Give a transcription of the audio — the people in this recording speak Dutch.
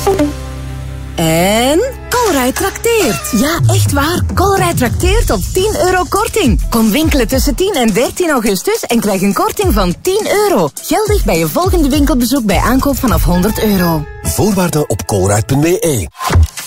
En Colruyt trakteert. Ja, echt waar. Colruyt trakteert op €10 korting. Kom winkelen tussen 10 en 13 augustus en krijg een korting van €10. Geldig bij je volgende winkelbezoek bij aankoop vanaf €100. Voorwaarden op colruyt.be.